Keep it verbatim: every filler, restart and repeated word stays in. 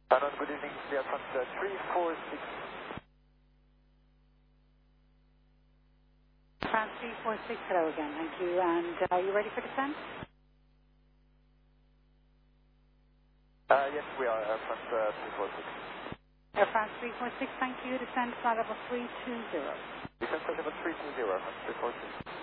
Hello, good evening, Air France uh, three four six. France three four six, hello again, thank you. And uh, are you ready for descent? Uh, yes, we are Air France uh, three four six. Air France three four six, thank you. Descent flight level three two zero. Descent flight level three two zero, Air France three four six.